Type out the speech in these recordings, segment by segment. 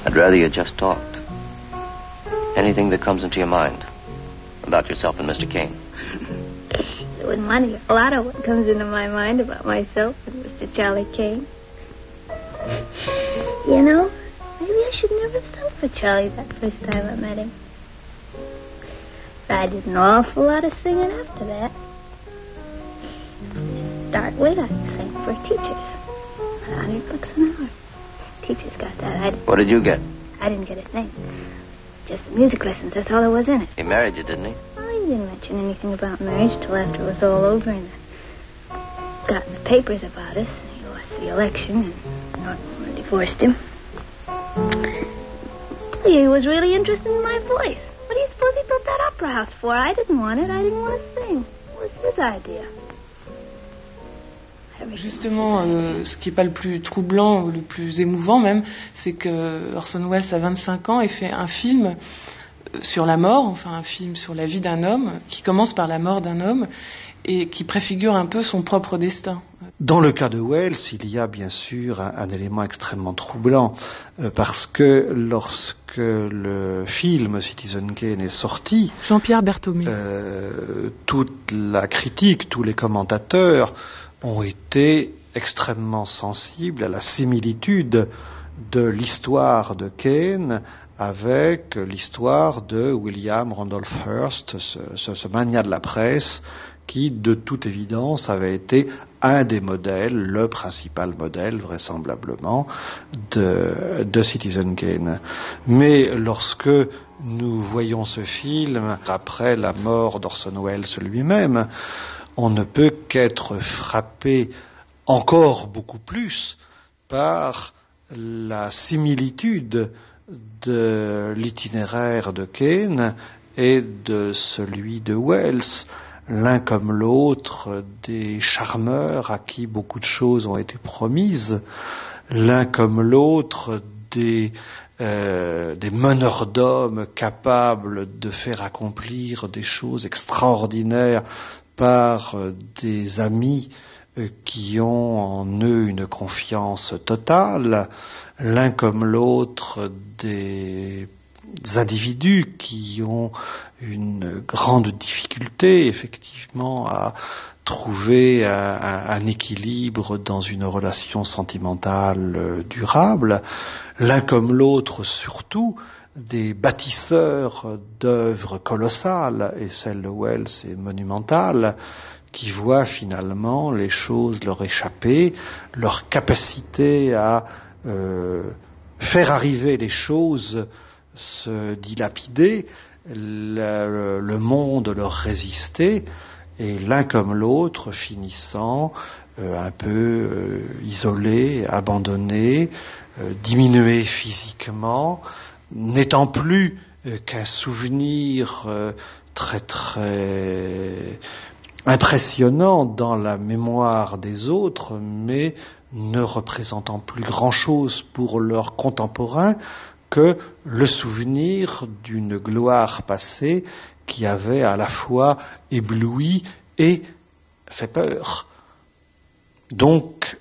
I'd rather you just talked. Anything that comes into your mind about yourself and Mr. Kane. You wouldn't want to hear a lot of what comes into my mind about myself and Mr. Charlie Kane. You know, maybe I should never have sung for Charlie that first time I met him. But I did an awful lot of singing after that. To start with, I sang for teachers. $100 an hour. Teachers got that. What did you get? I didn't get a thing. Just music lessons, that's all there was in it. He married you, didn't he? Well, he didn't mention anything about marriage till after it was all over and got in the papers about us. He lost the election and Norton divorced him. He was really interested in my voice. What do you suppose he built that opera house for? I didn't want it. I didn't want to sing. It was his idea. Justement, ce qui n'est pas le plus troublant, ou le plus émouvant même, c'est que Orson Welles a 25 ans et fait un film sur la mort, enfin un film sur la vie d'un homme, qui commence par la mort d'un homme et qui préfigure un peu son propre destin. Dans le cas de Welles, il y a bien sûr un élément extrêmement troublant, parce que lorsque le film Citizen Kane est sorti, Jean-Pierre Berthomé, toute la critique, tous les commentateurs ont été extrêmement sensibles à la similitude de l'histoire de Kane avec l'histoire de William Randolph Hearst, ce magnat de la presse qui, de toute évidence, avait été un des modèles, le principal modèle, vraisemblablement, de Citizen Kane. Mais lorsque nous voyons ce film, après la mort d'Orson Welles lui-même, on ne peut qu'être frappé encore beaucoup plus par la similitude de l'itinéraire de Kane et de celui de Welles. L'un comme l'autre des charmeurs à qui beaucoup de choses ont été promises, l'un comme l'autre des meneurs d'hommes capables de faire accomplir des choses extraordinaires par des amis qui ont en eux une confiance totale, l'un comme l'autre des individus qui ont une grande difficulté effectivement à trouver un équilibre dans une relation sentimentale durable, l'un comme l'autre surtout des bâtisseurs d'œuvres colossales, et celle de Welles est monumentale, qui voient finalement les choses leur échapper, leur capacité à faire arriver les choses se dilapider, le monde leur résister, et l'un comme l'autre finissant un peu isolés, abandonnés, diminués physiquement, n'étant plus qu'un souvenir très très impressionnant dans la mémoire des autres, mais ne représentant plus grand-chose pour leurs contemporains que le souvenir d'une gloire passée qui avait à la fois ébloui et fait peur. Donc,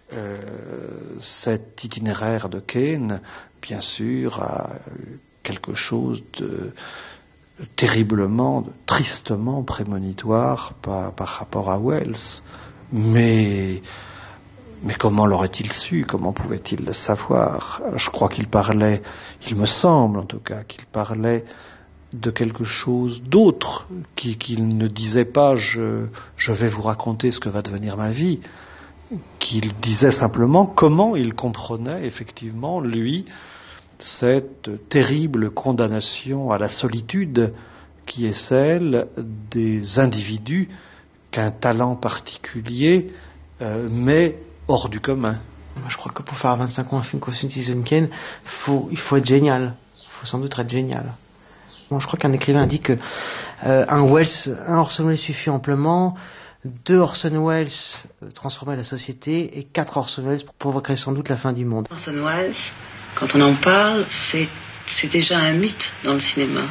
cet itinéraire de Kane, bien sûr, a quelque chose de terriblement, tristement prémonitoire par rapport à Welles. Mais comment l'aurait-il su? Comment pouvait-il le savoir? Je crois qu'il parlait, il me semble en tout cas, qu'il parlait de quelque chose d'autre, qu'il ne disait pas je vais vous raconter ce que va devenir ma vie, qu'il disait simplement comment il comprenait effectivement, lui, cette terrible condamnation à la solitude qui est celle des individus qu'un talent particulier met hors du commun. Moi, je crois que pour faire à 25 ans un film comme Citizen Kane, il faut être génial. Il faut sans doute être génial. Bon, je crois qu'un écrivain dit que un Orson Welles suffit amplement, 2 Orson Welles transformer la société et 4 Orson Welles pour provoquer sans doute la fin du monde. Orson Welles, quand on en parle, c'est déjà un mythe dans le cinéma.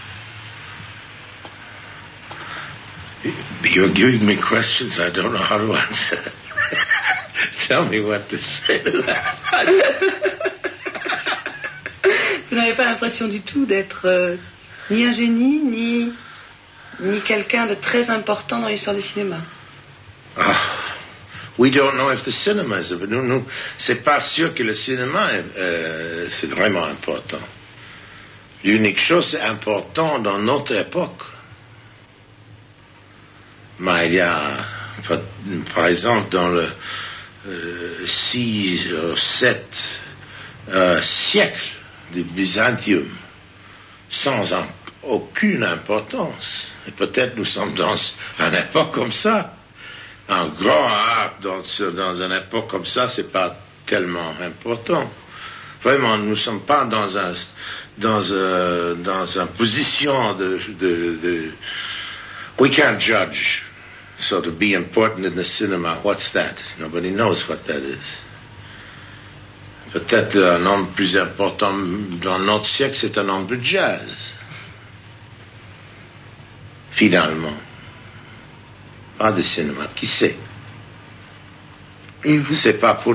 You're giving me questions I don't know how to answer. Tell me what to say to that. n'avez pas l'impression du tout d'être ni un génie, ni quelqu'un de très important dans l'histoire du cinéma? We don't know if the cinema is... Nous, c'est pas sûr que le cinéma c'est vraiment important. L'unique chose, c'est important dans notre époque. Mais il y a, par exemple, dans le 6 ou 7 siècles du Byzantium, sans aucune importance. Et peut-être nous sommes dans une époque comme ça. Un grand art dans une époque comme ça, c'est pas tellement important. Vraiment, nous ne sommes pas dans une position de we can't judge. So to be important in the cinema, what's that? Nobody knows what that is. Peut-être un homme plus important dans notre siècle, c'est un homme de jazz. Finalement. Pas de cinéma, qui sait? Et vous? C'est pas pour